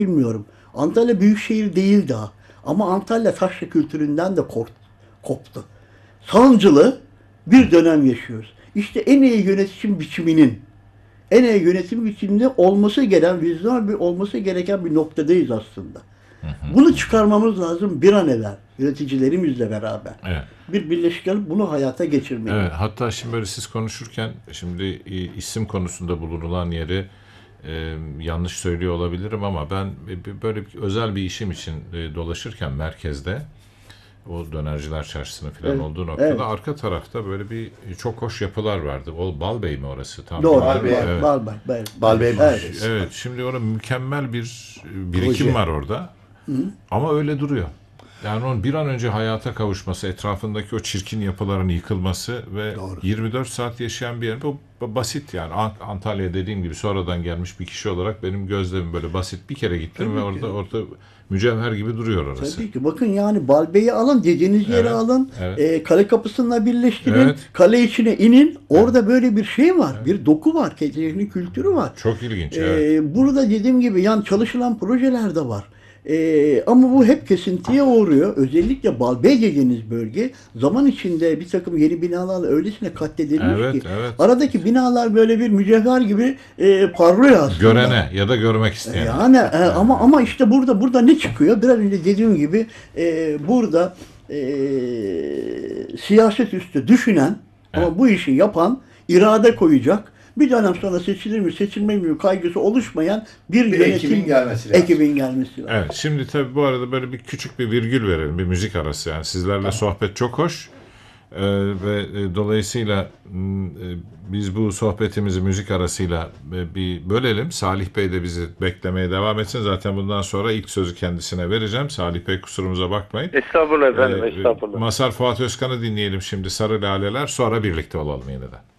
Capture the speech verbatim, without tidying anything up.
bilmiyorum. Antalya büyük şehir değil daha. Ama Antalya taşra kültüründen de kork- koptu. Sancılı bir dönem yaşıyoruz. İşte en iyi yönetim biçiminin, en iyi yönetim biçiminde olması gereken, vizyoner bir olması gereken bir noktadayız aslında. Bunu çıkarmamız lazım bir an evvel. Yöneticilerimizle beraber. Evet. Bir birleşik alıp bunu hayata geçirmeliyiz. Evet, hatta şimdi böyle siz konuşurken şimdi e, isim konusunda bulunulan yeri e, yanlış söylüyor olabilirim ama ben e, böyle bir, özel bir işim için e, dolaşırken merkezde o dönerciler çarşısının falan Evet, olduğu noktada evet. arka tarafta böyle bir e, çok hoş yapılar vardı. O Balbey mi orası? Tam Doğru. bilmiyorum Balbey. ama evet. Balbay. Balbay. Balbey Evet. Mahallesi. Evet, şimdi orada mükemmel bir e, birikim Proje. var orada. Ama öyle duruyor. Yani onun bir an önce hayata kavuşması, etrafındaki o çirkin yapıların yıkılması ve Doğru. yirmi dört saat yaşayan bir yer. Bu, bu basit yani. Ant- Antalya dediğim gibi sonradan gelmiş bir kişi olarak benim gözlemim böyle basit. Bir kere gittim Tabii ve ki. orada orada mücevher gibi duruyor orası. Tabii ki. Bakın yani Balbey'i alın, dediğiniz yeri Evet, alın, evet. e, kale kapısına birleştirin, Evet. kale içine inin. Orada böyle bir şey var, bir doku var, Keçiören'in kültürü var. Çok ilginç. E, Evet. Burada dediğim gibi yani çalışılan projeler de var. E, ama bu hep kesintiye uğruyor. Özellikle Balbey dediğiniz bölge zaman içinde bir takım yeni binalarla öylesine katledilmiş Evet, ki evet. aradaki binalar böyle bir mücevher gibi e, parlıyor aslında. Görene ya da görmek isteyene. Yani e, ama ama işte burada burada ne çıkıyor? Biraz önce dediğim gibi e, burada e, siyaset üstü düşünen ama Evet. bu işi yapan, irade koyacak, bir dönem sonra seçilir mi seçilmez mi kaygısı oluşmayan bir, Bir yönetim ekibin gelmesi lazım. ekibin gelmesi lazım. Evet, şimdi tabii bu arada böyle bir küçük bir virgül verelim, bir müzik arası. Yani sizlerle sohbet çok hoş. Ee, ve e, dolayısıyla m, e, biz bu sohbetimizi müzik arasıyla e, bir bölelim. Salih Bey de bizi beklemeye devam etsin. Zaten bundan sonra ilk sözü kendisine vereceğim. Salih Bey kusurumuza bakmayın. Estağfurullah efendim, Ee, estağfurullah. Mazhar Fuat Özkan'ı dinleyelim şimdi, Sarı Laleler. Sonra birlikte olalım yeniden.